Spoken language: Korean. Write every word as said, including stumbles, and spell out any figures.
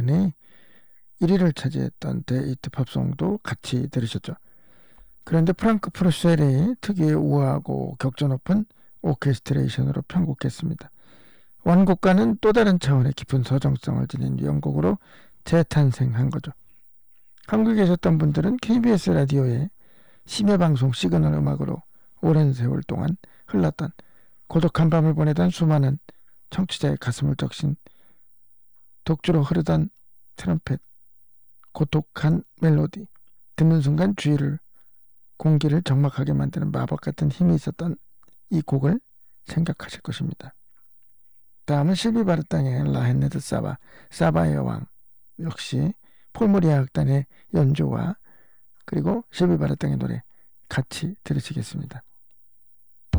년에 일 위를 차지했던 데이트 팝송도 같이 들으셨죠. 그런데 프랑크 프루셀이 특유의 우아하고 격조 높은 오케스트레이션으로 편곡했습니다. 원곡과는 또 다른 차원의 깊은 서정성을 지닌 명곡으로 재탄생한 거죠. 한국에 계셨던 분들은 케이비에스 라디오의 심야방송 시그널 음악으로 오랜 세월 동안 흘렀던 고독한 밤을 보내던 수많은 청취자의 가슴을 적신 독주로 흐르던 트럼펫, 고독한 멜로디, 듣는 순간 주위를 공기를 적막하게 만드는 마법 같은 힘이 있었던 이 곡을 생각하실 것입니다. 다음은 실비 바르땅의 라헨네드 사바, 사바의 여왕, 역시 폴모리아 악단의 연주와 그리고 실비 바르땅의 노래 같이 들으시겠습니다.